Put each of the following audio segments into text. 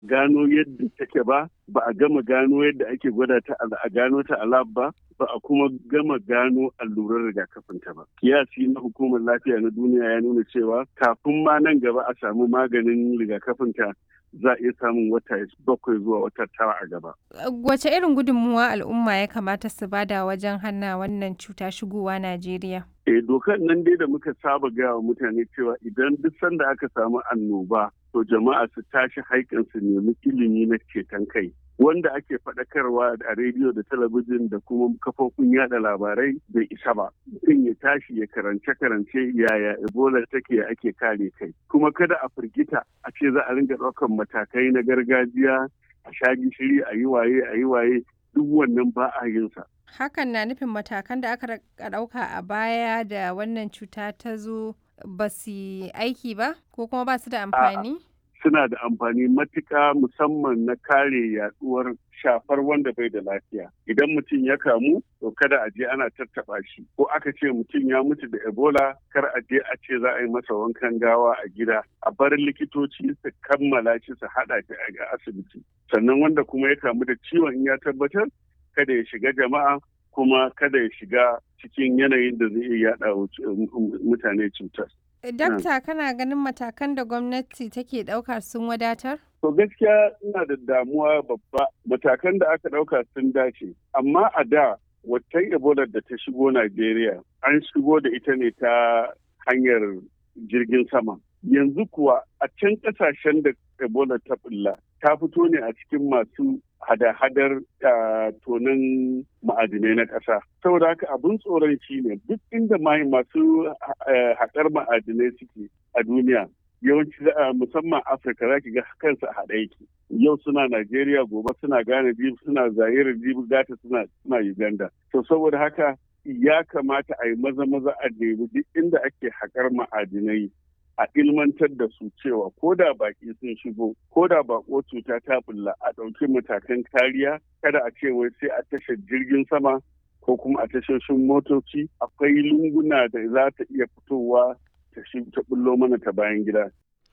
gano yadda take ba a gama gano yadda ake gwada ta a gano ta a lab ba a kuma gama gano allurar rigakafin ta ba. Kiyasi na hukumar lafiya na duniya ya nuna cewa kafin ma nan gaba a samu maganin rigakafin ta za a iya samun wata 7 zuwa wata 9 a gaba. Wace irin gudunmuwa al'umma ya kamata su bada wajen hana wannan cuta shigowa Najeriya? Dokar nan dai da muka saba gaya wa mutane cewa idan duk sanda aka samu annoba to jama'a su tashi haikan su nemi ilimi na ceton kai. Wanda ake faɗakarwa a rediyo da talabijin da kuma kafofin yada labarai bai isa ba. Mutum ya tashi ya karance yaya Ebola take ake kare kai. Kuma kada a firgita a ce za a ringa ɗaukar matakai na gargajiya a sha gishiri a yi waye duk wannan ba a yin sa. Hakan na nufin matakan da aka ɗauka a baya da wannan cuta ta zo ba su aiki ba ko kuma ba su da amfani? Suna da amfani matuƙa musamman na kare yaduwar shafar wanda bai da lafiya. Idan mutum ya kamu, to kada a je ana tattaɓa shi. Ko aka ce mutum ya mutu da Ebola, kar a je a ce za a yi masa wankan gawa a gida. A bar likitoci su kammala shi su haɗa shi a asibiti. Sannan wanda kuma ya kamu da ciwon in ya tabbatar, kada ya shiga jama'a kuma kada ya shiga cikin yanayin da zai iya yaɗa mutane cutar. Dakta, kana ganin matakan da gwamnati take ɗauka sun wadatar? To gaskiya ina da damuwa babba. Matakan da aka ɗauka sun dace. Amma a da watan Ebola da ta shigo Najeriya an shigo da ita ne ta hanyar jirgin sama. Yanzu kuwa a can ƙasashen da Ebola ta bulla ta fito ne a cikin masu hada-hadar tonin ma'adinai na ƙasa. Saboda haka abin tsoron shi ne duk inda masu haƙar ma'adinai suke a duniya yawanci musamman Afirka za ki ga kansu a haɗa yake. Yau suna Najeriya, gobe suna Ghana, jibi suna Zaire, jibi gata suna Uganda. To saboda haka ya kamata a yi maza a nemi duk inda ake haƙar ma'adinai a ilmantar da su cewa ko da baki sun shigo ko da bako cuta ta bulla a ɗauki matakan kariya, kada a ce wai sai a tashar jirgin sama ko kuma a tashoshin motoci. Akwai lunguna da za ta iya fitowa ta bullo mana ta bayan gida.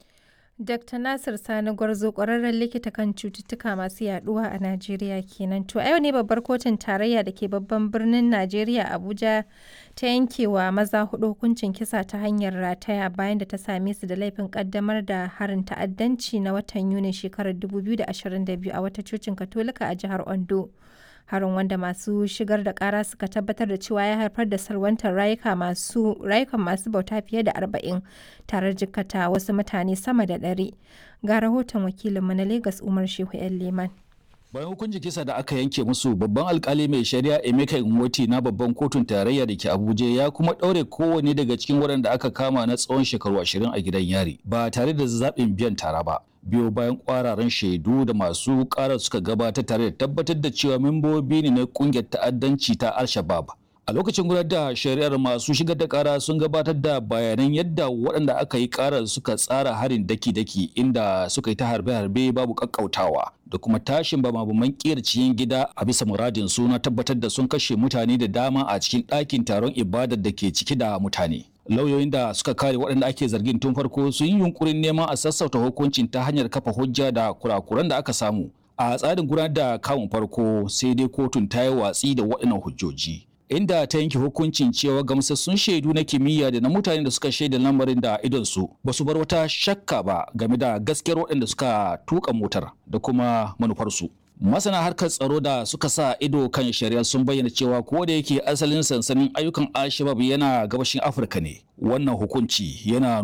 Dr. Nasir Sani Gwarzo, ƙwararren likita kan cututtuka masu yaduwa a Najeriya kenan. To a yau ne babbar kotun tarayya da ke babban birnin Najeriya Abuja ta yankewa maza 4 hukuncin kisa ta hanyar rataya bayan da ta same su da laifin kaddamar da harin ta'addanci na watan Yunin shekarar 2022 a wata cocin Katolika a jihar Ondo. Harin wanda masu shigar da kara suka tabbatar da cewa ya haifar da salwantar rayukan masu bauta fiye da 40 tare jikkata wasu mutane sama da 100. Ga rahoton wakilinmu na Lagos Umar Shehu ‘yan Leman. Bayan hukuncin kisa da aka yanke musu, babban alkali mai shari'a Emeka Nwoti na babban kotun tarayya da ke Abuja ya kuma ɗaure kowane daga cikin waɗanda aka kama na tsawon shekaru 20 a gidan yari ba tare da zaɓin biyan tara ba. Biyo bayan kwararan shaidu da masu ƙara suka gabatar tare da tabbatar da cewa membobi ne na ƙungiyar ta'addanci ta Al-Shabaab. A lokacin gudanar da shari'ar, masu shigar da ƙara sun gabatar da bayanan yadda waɗanda aka yi ƙarar suka tsara harin daki-daki inda suka yi ta harbe-harbe babu ƙaƙƙautawa da kuma tashin bama-baman ƙiyar cikin gida a bisa muradin su na tabbatar da sun kashe mutane da dama a cikin ɗakin taron ibadar da ke cike da mutane. Lauyoyin da suka kare waɗanda ake zargin tun farko sun yi yunkurin neman a sassauta hukuncin ta hanyar kafa hujja da kurakuran da aka samu a tsarin gudanar da kamun farko, sai dai kotun ta yi watsi da waɗannan hujjoji, inda ta yanke hukuncin cewa gamsassun shaidu na kimiyya da na mutane da suka shaida lamarin da idonsu ba su bar wata shakka ba game da gaskiyar waɗanda suka tuka motar da kuma manufarsu. Masana harkar tsaro da suka sa ido kan shari'ar sun bayyana cewa ko da yake asalin sansanin ayyukan Al-Shabaab yana gabashin Afirka ne, wannan hukunci yana